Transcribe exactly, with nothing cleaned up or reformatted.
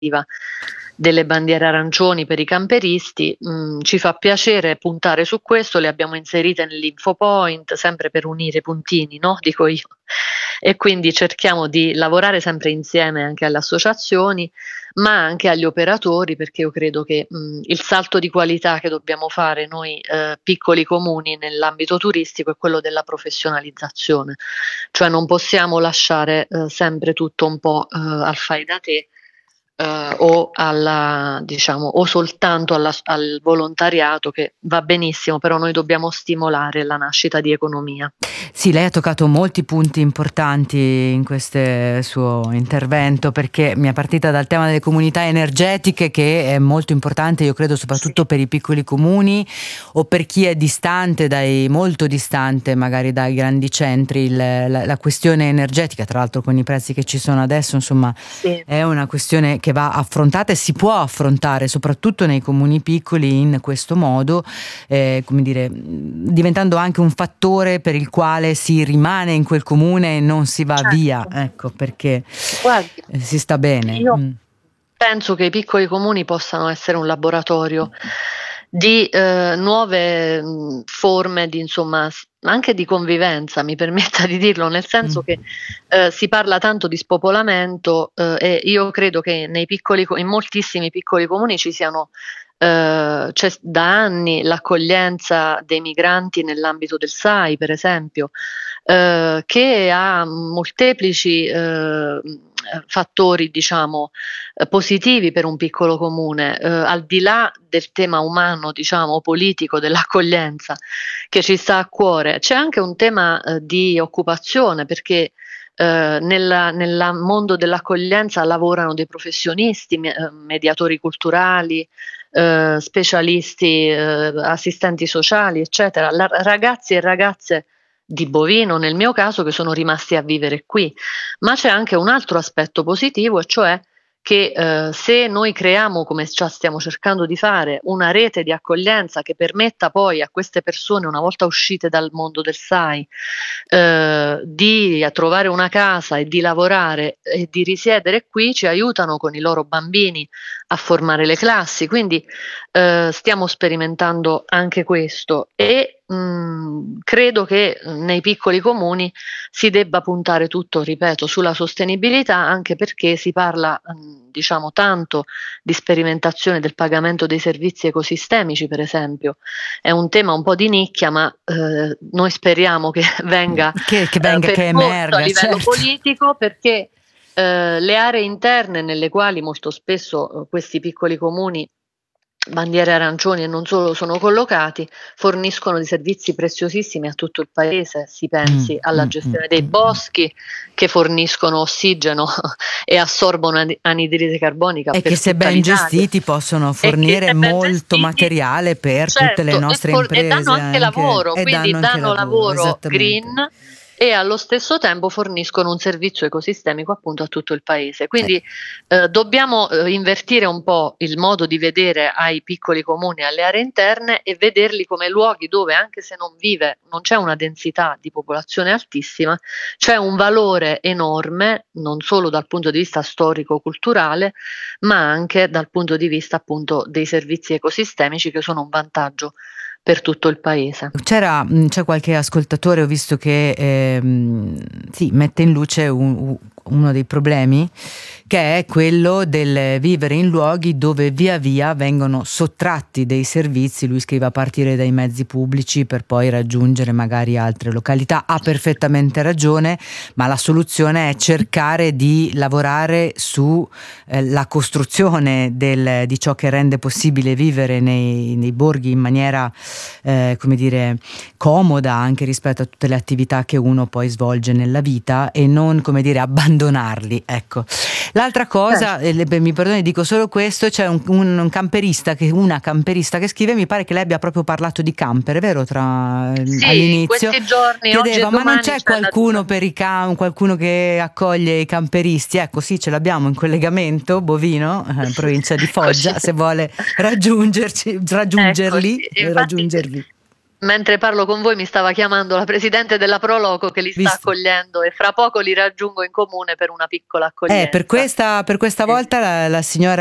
delle bandiere arancioni per i camperisti. Mm, ci fa piacere puntare su questo, le abbiamo inserite nell'info point, sempre per unire i puntini, no? Dico io. E quindi cerchiamo di lavorare sempre insieme anche alle associazioni, ma anche agli operatori, perché io credo che mh, il salto di qualità che dobbiamo fare noi eh, piccoli comuni nell'ambito turistico è quello della professionalizzazione, cioè non possiamo lasciare eh, sempre tutto un po' eh, al fai da te. Uh, o, alla, diciamo, o soltanto alla, al volontariato, che va benissimo, però noi dobbiamo stimolare la nascita di economia. Sì, lei ha toccato molti punti importanti in questo suo intervento, perché mi è partita dal tema delle comunità energetiche, che è molto importante, io credo, soprattutto Sì. per i piccoli comuni o per chi è distante, dai, molto distante magari dai grandi centri. Il, la, la questione energetica, tra l'altro con i prezzi che ci sono adesso, insomma, Sì. è una questione che va affrontata e si può affrontare soprattutto nei comuni piccoli in questo modo, eh, come dire, diventando anche un fattore per il quale si rimane in quel comune e non si va Certo. via, ecco, perché Guardi, si sta bene. io Mm. penso che i piccoli comuni possano essere un laboratorio di eh, nuove mh, forme di, insomma, s- anche di convivenza, mi permetta di dirlo, nel senso Mm. che eh, si parla tanto di spopolamento eh, e io credo che nei piccoli, co- in moltissimi piccoli comuni ci siano eh, c'è da anni l'accoglienza dei migranti nell'ambito del S A I, per esempio, eh, che ha molteplici eh, fattori, diciamo, eh, positivi per un piccolo comune, eh, al di là del tema umano, diciamo, politico dell'accoglienza che ci sta a cuore. C'è anche un tema eh, di occupazione, perché eh, nella, nel mondo dell'accoglienza lavorano dei professionisti, me- eh, mediatori culturali, eh, specialisti, eh, assistenti sociali, eccetera, La- ragazzi e ragazze di Bovino, nel mio caso, che sono rimasti a vivere qui. Ma c'è anche un altro aspetto positivo, e cioè che eh, se noi creiamo, come già stiamo cercando di fare, una rete di accoglienza che permetta poi a queste persone, una volta uscite dal mondo del S A I, eh, di trovare una casa e di lavorare e di risiedere qui, ci aiutano con i loro bambini a formare le classi. Quindi eh, stiamo sperimentando anche questo e mh, credo che nei piccoli comuni si debba puntare tutto, ripeto, sulla sostenibilità, anche perché si parla, mh, diciamo, tanto di sperimentazione del pagamento dei servizi ecosistemici, per esempio. È un tema un po' di nicchia, ma eh, noi speriamo che venga Che, che eh, venga, che percorso a emerga, livello certo. politico, perché eh, le aree interne nelle quali molto spesso eh, questi piccoli comuni, bandiere arancioni e non solo, sono collocati, forniscono dei servizi preziosissimi a tutto il paese. Si Mm, pensi alla mm, mm, gestione dei mm, mm. boschi, che forniscono ossigeno e assorbono an- anidride carbonica E che, per se tutta ben l'Italia, gestiti, possono e che, fornire se ben molto gestiti, materiale per tutte le certo, e, nostre for- e danno imprese anche anche, lavoro, e quindi danno anche danno lavoro, lavoro esattamente. green e allo stesso tempo forniscono un servizio ecosistemico appunto a tutto il paese. Eh, Quindi eh, dobbiamo eh, invertire un po' il modo di vedere ai piccoli comuni e alle aree interne e vederli come luoghi dove, anche se non vive, non c'è una densità di popolazione altissima, c'è un valore enorme, non solo dal punto di vista storico-culturale, ma anche dal punto di vista appunto dei servizi ecosistemici, che sono un vantaggio per tutto il paese. C'era, mh, c'è qualche ascoltatore, ho visto che ehm, sì, mette in luce un- u- uno dei problemi, che è quello del vivere in luoghi dove via via vengono sottratti dei servizi. Lui scrive: a partire dai mezzi pubblici per poi raggiungere magari altre località. Ha perfettamente ragione, ma la soluzione è cercare di lavorare su eh, la costruzione del, di ciò che rende possibile vivere nei, nei borghi in maniera eh, come dire, comoda anche rispetto a tutte le attività che uno poi svolge nella vita, e non, come dire, abbandonarli, ecco. L'altra cosa, Certo. eh, le- mi perdoni, dico solo questo: c'è un, un- un camperista che, una camperista che scrive, mi pare che lei abbia proprio parlato di camper, è vero, tra, Sì, in all'inizio, questi giorni, oggi e chiedeva: ma non domani, c'è c'è la qualcuno giornata. per i cam, qualcuno che accoglie i camperisti? Ecco, sì, ce l'abbiamo in collegamento, Bovino, eh, provincia di Così. Foggia, se vuole raggiungerci, Eccoci, raggiungerli, infatti raggiungervi. mentre parlo con voi mi stava chiamando la presidente della Proloco che li sta Visto. accogliendo e fra poco li raggiungo in comune per una piccola accoglienza. Eh, per questa, per questa Sì. volta la, la signora